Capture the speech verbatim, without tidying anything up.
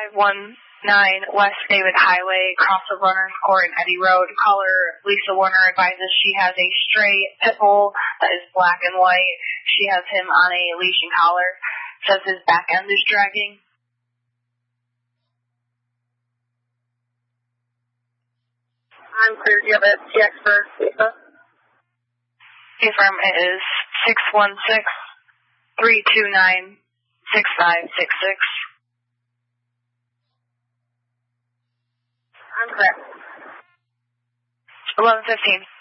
five one nine West David Highway, cross of Runners Court and Eddy Road. Caller Lisa Warner advises she has a stray pit bull that is black and white. She has him on a leash and collar. Says his back end is dragging. I'm clear. Do you have a T X for Lisa? Confirm it is six one six, three two nine, six five six six. I'm correct. eleven fifteen.